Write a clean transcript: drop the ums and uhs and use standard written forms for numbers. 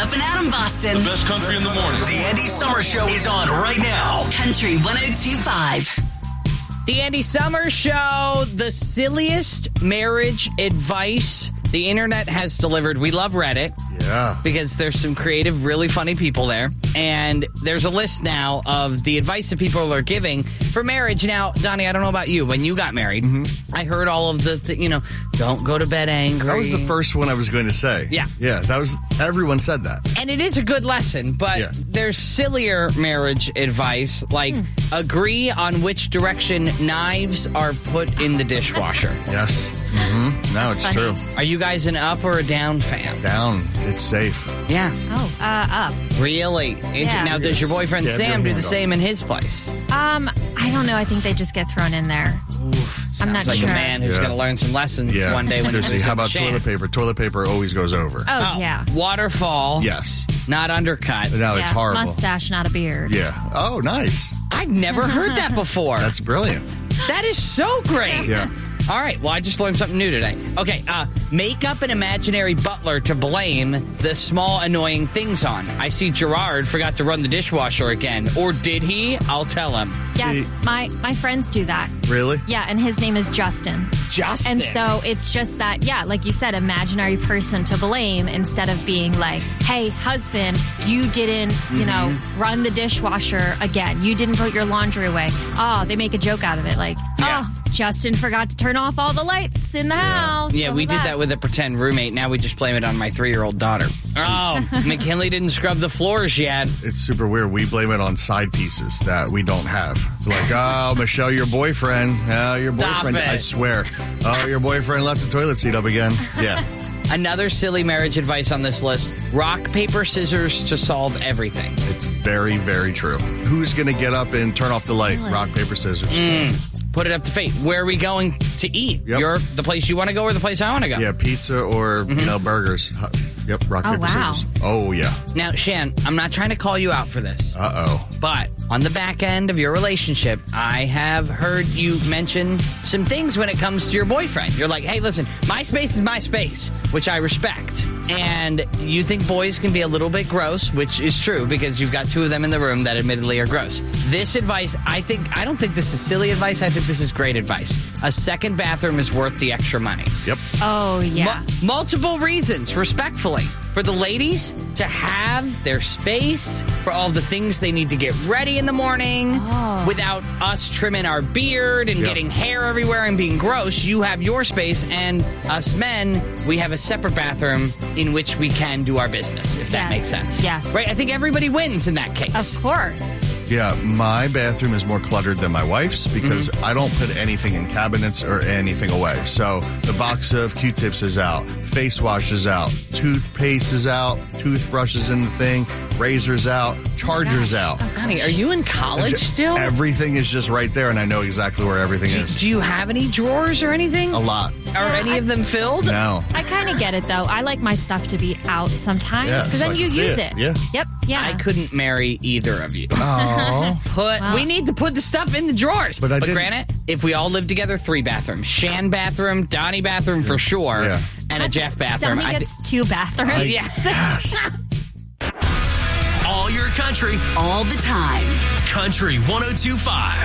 Up and out in Boston. The best country in the morning. The Andy Summers Show is on right now. Country 102.5. The Andy Summers Show, the silliest marriage advice the internet has delivered. We love Reddit. Yeah. Because there's some creative, really funny people there. And there's a list now of the advice that people are giving for marriage. Now, Donnie, I don't know about you. When you got married, I heard all of don't go to bed angry. That was the first one I was going to say. Yeah. Yeah, everyone said that. And it is a good lesson, but there's sillier marriage advice, like agree on which direction knives are put in the dishwasher. Yes. Mm-hmm. No, it's true. Are you guys an up or a down fan? Down. It's safe. Yeah. Oh, up. Really? Yeah. Now, does your boyfriend Yeah, Sam do the same in his place? I don't know. I think they just get thrown in there. I'm not Like sure. a man who's going to learn some lessons one day when Seriously, he's how about toilet paper? Toilet paper always goes over. Oh, yeah. Waterfall. Yes. Not undercut. No, it's horrible. Mustache, not a beard. Yeah. Oh, nice. I've never heard that before. That's brilliant. That is so great. Yeah. All right. Well, I just learned something new today. Okay. Make up an imaginary butler to blame the small annoying things on. I see Gerard forgot to run the dishwasher again. Or did he? I'll tell him. Yes, my friends do that. Really? Yeah, and his name is Justin. Justin. And so it's just that, like you said, imaginary person to blame instead of being like, hey, husband, you didn't, run the dishwasher again. You didn't put your laundry away. Oh, they make a joke out of it. Like, Justin forgot to turn off all the lights in the house. Yeah, we did that with a pretend roommate. Now we just blame it on my 3-year-old daughter. Oh, McKinley didn't scrub the floors yet. It's super weird. We blame it on side pieces that we don't have. Like, oh, Michelle, your boyfriend. Your boyfriend. it. I swear. Oh, your boyfriend left the toilet seat up again. Yeah. Another silly marriage advice on this list. Rock, paper, scissors to solve everything. It's very, very true. Who's going to get up and turn off the light? Rock, paper, scissors. Put it up to fate. Where are we going to eat? Yep. You're the place you want to go or the place I want to go? Yeah, pizza or, burgers. Yep, rock, paper, wow. scissors. Oh, yeah. Now, Shan, I'm not trying to call you out for this. Uh-oh. But on the back end of your relationship, I have heard you mention some things when it comes to your boyfriend. You're like, hey, listen, my space is my space, which I respect. And you think boys can be a little bit gross, which is true because you've got 2 of them in the room that admittedly are gross. This advice, I don't think this is silly advice. I think this is great advice. A second bathroom is worth the extra money. Yep. Oh, yeah. Multiple reasons, respectfully. For the ladies to have their space, for all the things they need to get ready in the morning, without us trimming our beard and getting hair everywhere and being gross. You have your space, and us men, we have a separate bathroom in which we can do our business, if that makes sense. Yes. Right? I think everybody wins in that case. Of course. Yeah, my bathroom is more cluttered than my wife's because I don't put anything in cabinets or anything away. So the box of Q-tips is out, face wash is out, toothpaste is out, toothbrush is in the thing, razors out, chargers out. Honey, are you in college still? Everything is just right there, and I know exactly where everything is. Do you have any drawers or anything? A lot. Are any of them filled? No. I kind of get it, though. I like my stuff to be out sometimes Yeah, because so then I you can see use it. it. Yeah. Yep. Yeah. I couldn't marry either of you. Oh. We need to put the stuff in the drawers. But granted, if we all live together, 3 bathrooms. Shan bathroom, Donnie bathroom for sure, and a Jeff bathroom. Donnie gets 2 bathrooms. Yes. All your country, all the time. Country 102.5.